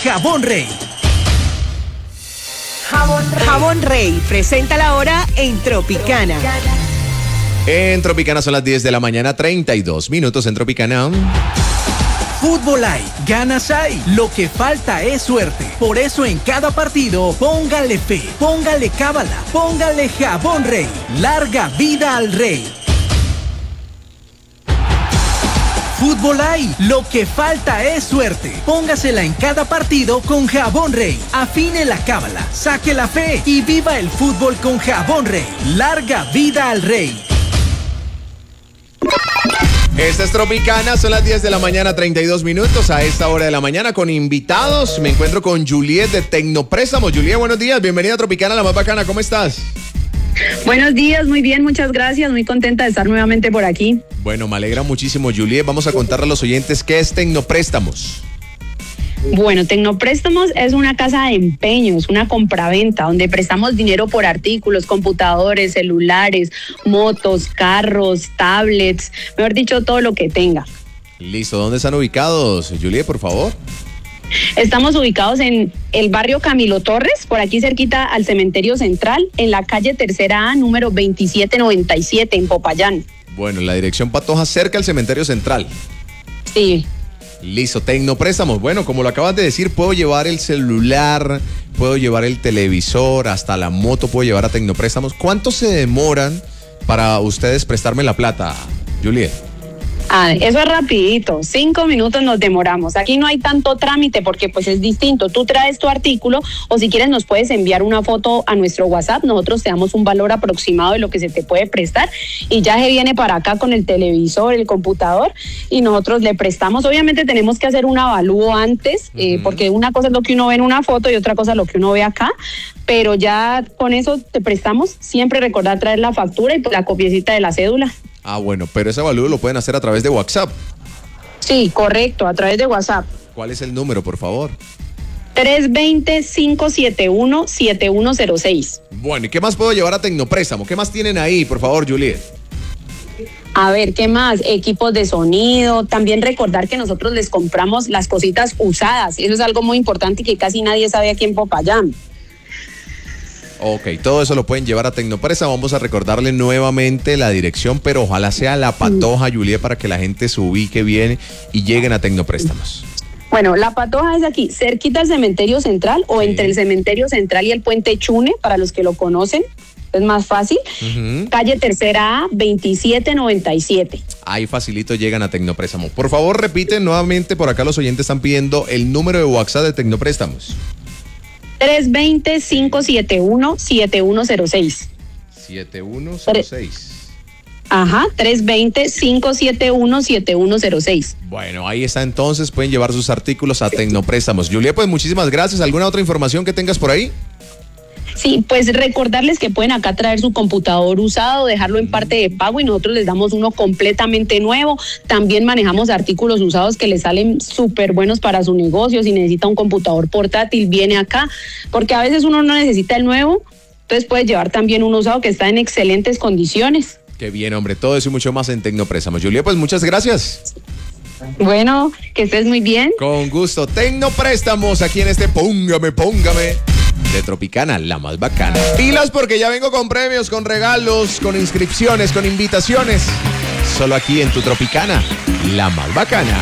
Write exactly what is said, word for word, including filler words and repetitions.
Jabón Rey. Jabón Rey. Jabón Rey presenta la hora en Tropicana. En Tropicana son las diez de la mañana, treinta y dos minutos en Tropicana. Fútbol hay, ganas hay, lo que falta es suerte. Por eso en cada partido, póngale fe, póngale cábala, póngale Jabón Rey. Larga vida al Rey. Fútbol hay, lo que falta es suerte. Póngasela en cada partido con Jabón Rey. Afine la cábala, saque la fe y viva el fútbol con Jabón Rey. Larga vida al Rey. Esta es Tropicana, son las diez de la mañana, treinta y dos minutos. A esta hora de la mañana con invitados. Me encuentro con Juliet de Tecnopréstamos. Juliet, buenos días, bienvenida a Tropicana, la más bacana. ¿Cómo estás? Buenos días, muy bien, muchas gracias. Muy contenta de estar nuevamente por aquí. Bueno, me alegra muchísimo, Juliet. Vamos a contarle a los oyentes qué es Tecnopréstamos. Bueno, Tecnopréstamos es una casa de empeños, una compraventa donde prestamos dinero por artículos, computadores, celulares, motos, carros, tablets, mejor dicho, todo lo que tenga. Listo, ¿dónde están ubicados, Juliet, por favor? Estamos ubicados en el barrio Camilo Torres, por aquí cerquita al Cementerio Central, en la calle Tercera A, número veintisiete noventa y siete, en Popayán. Bueno, en la dirección Patoja, cerca al Cementerio Central. Sí. Listo, Tecnopréstamos. Bueno, como lo acabas de decir, puedo llevar el celular, puedo llevar el televisor, hasta la moto puedo llevar a Tecnopréstamos. ¿Cuánto se demoran para ustedes prestarme la plata, Juliet? Ah, eso es rapidito, cinco minutos nos demoramos. Aquí no hay tanto trámite porque pues es distinto. Tú traes tu artículo o si quieres nos puedes enviar una foto a nuestro WhatsApp. Nosotros te damos un valor aproximado de lo que se te puede prestar y ya se viene para acá con el televisor, el computador y nosotros le prestamos. Obviamente tenemos que hacer un avalúo antes, uh-huh. eh, porque una cosa es lo que uno ve en una foto y otra cosa es lo que uno ve acá. Pero ya con eso te prestamos. Siempre recordar traer la factura y la copiecita de la cédula. Ah, bueno, pero ese avalúo lo pueden hacer a través de WhatsApp. Sí, correcto, a través de WhatsApp. ¿Cuál es el número, por favor? tres dos cero, cinco siete uno, siete uno cero seis. Bueno, ¿y qué más puedo llevar a Tecnopréstamo? ¿Qué más tienen ahí, por favor, Juliet? A ver, ¿qué más? Equipos de sonido. También recordar que nosotros les compramos las cositas usadas. Eso es algo muy importante y que casi nadie sabe aquí en Popayán. Ok, todo eso lo pueden llevar a Tecnopréstamo. Vamos a recordarle nuevamente la dirección, pero ojalá sea La Patoja, Juliet, para que la gente se ubique bien y lleguen a Tecnopréstamos. Bueno, La Patoja es aquí, cerquita al Cementerio Central o sí. Entre el Cementerio Central y el Puente Chune, para los que lo conocen, es más fácil. Uh-huh. Calle Tercera A, veintisiete noventa y siete. Ahí facilito llegan a Tecnopréstamo. Por favor, repiten nuevamente, por acá los oyentes están pidiendo el número de WhatsApp de Tecnopréstamos. tres dos cero, cinco siete uno, siete uno cero seis. siete uno cero seis. Ajá, tres dos cero, cinco siete uno, siete uno cero seis. Bueno, ahí está entonces, pueden llevar sus artículos a Tecnopréstamos. Julia, pues muchísimas gracias. ¿Alguna otra información que tengas por ahí? Sí, pues recordarles que pueden acá traer su computador usado, dejarlo en parte de pago y nosotros les damos uno completamente nuevo. También manejamos artículos usados que les salen súper buenos para su negocio. Si necesita un computador portátil, viene acá, porque a veces uno no necesita el nuevo, entonces puedes llevar también un usado que está en excelentes condiciones. Qué bien, hombre, todo eso y mucho más en Tecnopréstamos. Julia, pues muchas gracias. Bueno, que estés muy bien. Con gusto. Tecnopréstamos aquí en este Póngame, Póngame de Tropicana, la más bacana. Pilas porque ya vengo con premios, con regalos, con inscripciones, con invitaciones. Solo aquí en tu Tropicana, la más bacana.